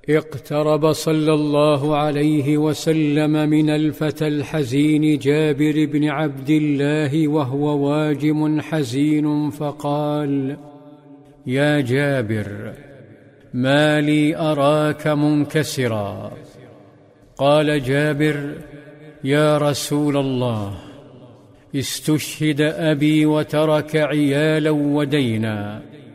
اقترب صلى الله عليه وسلم من الفتى الحزين جابر بن عبد الله وهو واجم حزين فقال: يا جابر، ما لي أراك منكسرا؟ قال جابر: يا رسول الله، استشهد أبي وترك عيالا ودينا،